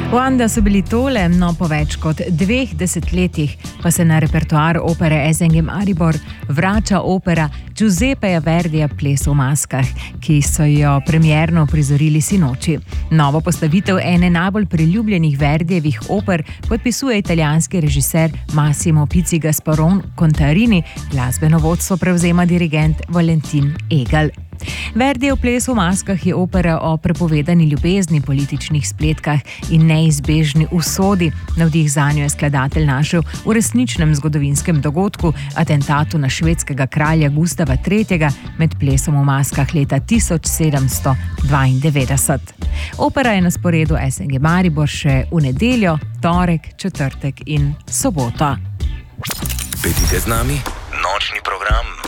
Wanda so bili tole, no po več kot 2 desetletjih pa se na repertoar opere SNG Maribor vrača opera Giuseppeja Verdija Ples v maskah, ki so jo premierno prizorili sinoči. Novo postavitev ene najbolj priljubljenih Verdijevih oper podpisuje italijanski režiser Massimo Pizzi-Gasparon Contarini, glasbeno vodstvo prevzema dirigent Valentin Egal. Verdijev Ples v maskah je opera o prepovedani ljubezni, političnih spletkah in neizbežni usodi. Navdih zanjo je skladatelj našel v resničnem zgodovinskem dogodku, atentatu na švedskega kralja Gustava III. Med plesom v maskah leta 1792. Opera je na sporedu SNG Maribor še v nedeljo, torek, četrtek in soboto. Petite z nami, nočni program